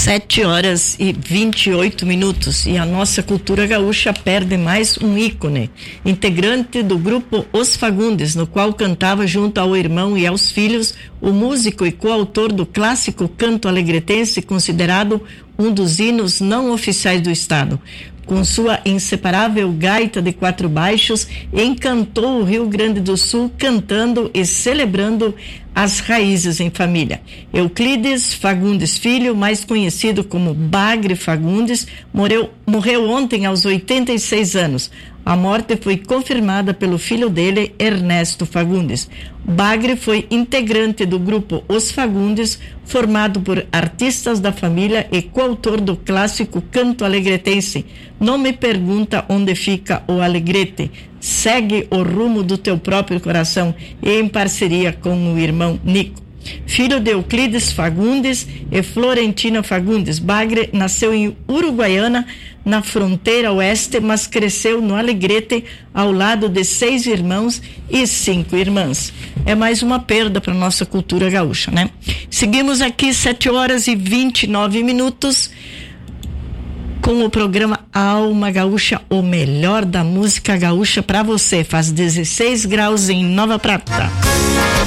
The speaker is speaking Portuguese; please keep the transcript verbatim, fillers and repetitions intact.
Sete horas e vinte e oito minutos e a nossa cultura gaúcha perde mais um ícone, integrante do grupo Os Fagundes, no qual cantava junto ao irmão e aos filhos o músico e coautor do clássico canto alegretense, considerado um dos hinos não oficiais do estado. Com sua inseparável gaita de quatro baixos, encantou o Rio Grande do Sul, cantando e celebrando as raízes em família. Euclides Fagundes Filho, mais conhecido como Bagre Fagundes, morreu, morreu ontem aos oitenta e seis anos. A morte foi confirmada pelo filho dele, Ernesto Fagundes. Bagre foi integrante do grupo Os Fagundes, formado por artistas da família e coautor do clássico canto alegretense. Não me pergunta onde fica o Alegrete. Segue o rumo do teu próprio coração, e em parceria com o irmão Nico. Filho de Euclides Fagundes e Florentina Fagundes, Bagre nasceu em Uruguaiana, na fronteira oeste, mas cresceu no Alegrete ao lado de seis irmãos e cinco irmãs. É mais uma perda para nossa cultura gaúcha, né? Seguimos aqui sete horas e vinte e nove minutos com o programa Alma Gaúcha, o melhor da música gaúcha para você. Faz dezesseis graus em Nova Prata.